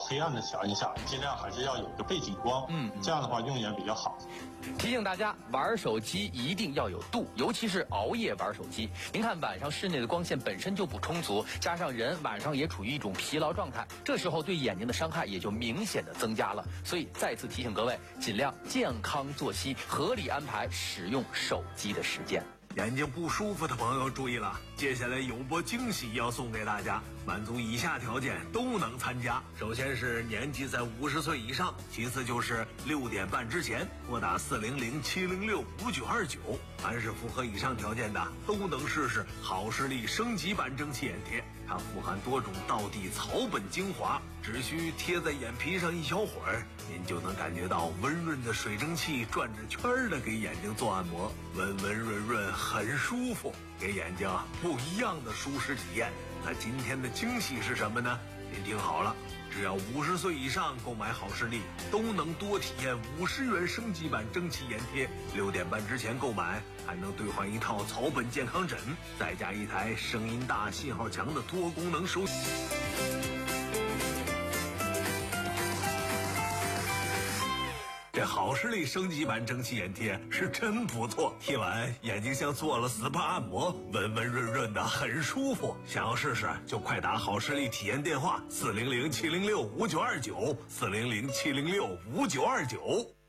黑暗的条件下，尽量还是要有个背景光，这样的话用眼比较好。 提醒大家，玩手机一定要有度，尤其是熬夜玩手机。您看，晚上室内的光线本身就不充足，加上人晚上也处于一种疲劳状态，这时候对眼睛的伤害也就明显的增加了。所以再次提醒各位，尽量健康作息，合理安排使用手机的时间。 眼睛不舒服的朋友注意了，接下来有波惊喜要送给大家，满足以下条件都能参加。首先是年纪在50岁以上，其次就是6点半之前拨打400-706-5929。凡是符合以上条件的，都能试试好视力升级版蒸汽眼贴。它富含多种道地草本精华，只需贴在眼皮上一小会儿，您就能感觉到温润的水蒸气转着圈的给眼睛做按摩，温温润润，很舒服，给眼睛不一样的舒适体验。那今天的惊喜是什么呢？您听好了，只要50岁以上购买好视力，都能多体验50元升级版蒸汽眼贴。6点半之前购买，还能兑换一套草本健康枕，再加一台声音大、信号强的多功能手机。这好视力升级版蒸汽眼贴是真不错，贴完眼睛像做了 SPA 按摩，温温润润的，很舒服。想要试试就快打好视力体验电话400-706-5929，400-706-5929。